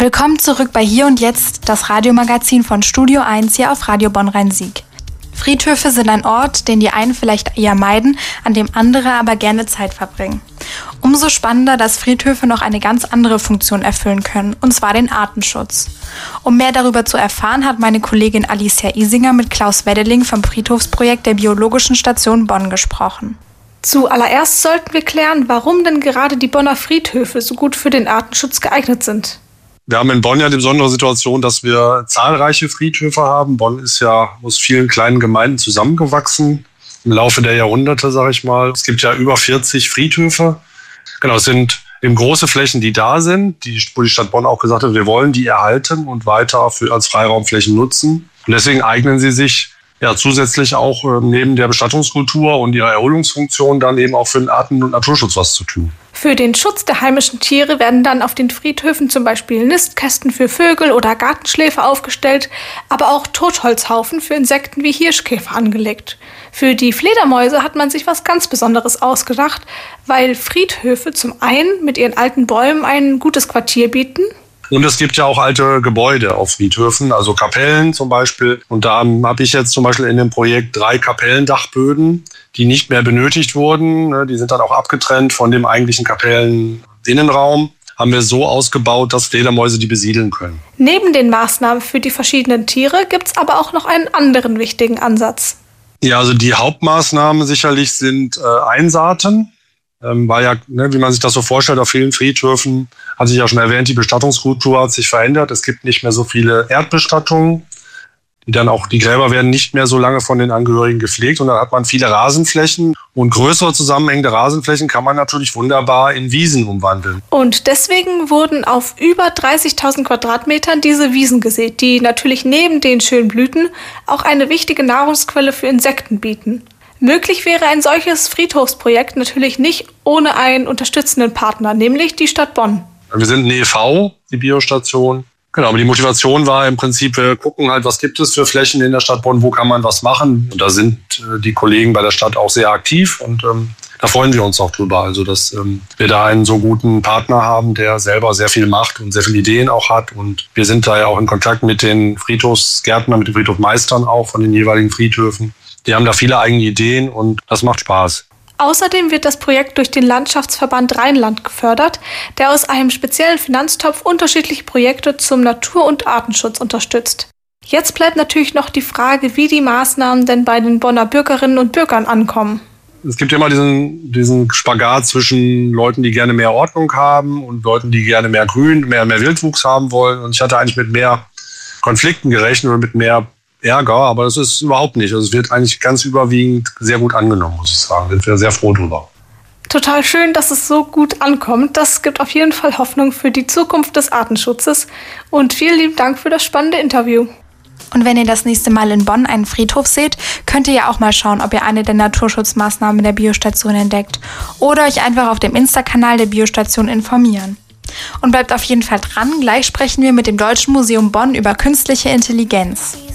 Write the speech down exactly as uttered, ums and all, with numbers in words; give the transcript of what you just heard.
Willkommen zurück bei Hier und Jetzt, das Radiomagazin von Studio eins hier auf Radio Bonn-Rhein-Sieg. Friedhöfe sind ein Ort, den die einen vielleicht eher meiden, an dem andere aber gerne Zeit verbringen. Umso spannender, dass Friedhöfe noch eine ganz andere Funktion erfüllen können, und zwar den Artenschutz. Um mehr darüber zu erfahren, hat meine Kollegin Alicia Isinger mit Klaus Weddeling vom Friedhofsprojekt der Biologischen Station Bonn gesprochen. Zuallererst sollten wir klären, warum denn gerade die Bonner Friedhöfe so gut für den Artenschutz geeignet sind. Wir haben in Bonn ja die besondere Situation, dass wir zahlreiche Friedhöfe haben. Bonn ist ja aus vielen kleinen Gemeinden zusammengewachsen im Laufe der Jahrhunderte, sage ich mal. Es gibt ja über vierzig Friedhöfe. Genau, es sind eben große Flächen, die da sind, die, wo die Stadt Bonn auch gesagt hat, wir wollen die erhalten und weiter für, als Freiraumflächen nutzen. Und deswegen eignen sie sich ja zusätzlich auch äh, neben der Bestattungskultur und ihrer Erholungsfunktion dann eben auch für den Arten- und Naturschutz was zu tun. Für den Schutz der heimischen Tiere werden dann auf den Friedhöfen zum Beispiel Nistkästen für Vögel oder Gartenschläfer aufgestellt, aber auch Totholzhaufen für Insekten wie Hirschkäfer angelegt. Für die Fledermäuse hat man sich was ganz Besonderes ausgedacht, weil Friedhöfe zum einen mit ihren alten Bäumen ein gutes Quartier bieten. Und es gibt ja auch alte Gebäude auf Friedhöfen, also Kapellen zum Beispiel. Und da habe ich jetzt zum Beispiel in dem Projekt drei Kapellendachböden, die nicht mehr benötigt wurden. Die sind dann auch abgetrennt von dem eigentlichen Kapelleninnenraum. Haben wir so ausgebaut, dass Fledermäuse die besiedeln können. Neben den Maßnahmen für die verschiedenen Tiere gibt es aber auch noch einen anderen wichtigen Ansatz. Ja, also die Hauptmaßnahmen sicherlich sind äh, Einsaaten. Ähm, weil ja, ne, wie man sich das so vorstellt, auf vielen Friedhöfen, hatte ich ja schon erwähnt, die Bestattungskultur hat sich verändert. Es gibt nicht mehr so viele Erdbestattungen. Die dann auch, die Gräber werden nicht mehr so lange von den Angehörigen gepflegt. Und dann hat man viele Rasenflächen. Und größere zusammenhängende Rasenflächen kann man natürlich wunderbar in Wiesen umwandeln. Und deswegen wurden auf über dreißigtausend Quadratmetern diese Wiesen gesät, die natürlich neben den schönen Blüten auch eine wichtige Nahrungsquelle für Insekten bieten. Möglich wäre ein solches Friedhofsprojekt natürlich nicht ohne einen unterstützenden Partner, nämlich die Stadt Bonn. Wir sind ein E V, die Biostation. Genau, aber die Motivation war im Prinzip, wir gucken halt, was gibt es für Flächen in der Stadt Bonn, wo kann man was machen. Und da sind äh, die Kollegen bei der Stadt auch sehr aktiv und ähm, da freuen wir uns auch drüber. Also, dass ähm, wir da einen so guten Partner haben, der selber sehr viel macht und sehr viele Ideen auch hat. Und wir sind da ja auch in Kontakt mit den Friedhofsgärtnern, mit den Friedhofmeistern auch von den jeweiligen Friedhöfen. Die haben da viele eigene Ideen und das macht Spaß. Außerdem wird das Projekt durch den Landschaftsverband Rheinland gefördert, der aus einem speziellen Finanztopf unterschiedliche Projekte zum Natur- und Artenschutz unterstützt. Jetzt bleibt natürlich noch die Frage, wie die Maßnahmen denn bei den Bonner Bürgerinnen und Bürgern ankommen. Es gibt immer diesen, diesen Spagat zwischen Leuten, die gerne mehr Ordnung haben und Leuten, die gerne mehr Grün, mehr, mehr Wildwuchs haben wollen. Und ich hatte eigentlich mit mehr Konflikten gerechnet oder mit mehr Ärger, aber das ist überhaupt nicht. Also es wird eigentlich ganz überwiegend sehr gut angenommen, muss ich sagen. Sind wir sehr froh drüber. Total schön, dass es so gut ankommt. Das gibt auf jeden Fall Hoffnung für die Zukunft des Artenschutzes. Und vielen lieben Dank für das spannende Interview. Und wenn ihr das nächste Mal in Bonn einen Friedhof seht, könnt ihr ja auch mal schauen, ob ihr eine der Naturschutzmaßnahmen der Biostation entdeckt oder euch einfach auf dem Insta-Kanal der Biostation informieren. Und bleibt auf jeden Fall dran, gleich sprechen wir mit dem Deutschen Museum Bonn über künstliche Intelligenz.